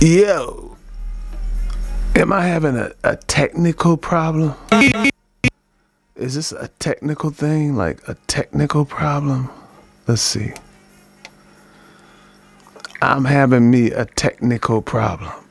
Yo, am I having a technical problem? Is this a technical thing? Like a technical problem? Let's see. I'm having me a technical problem.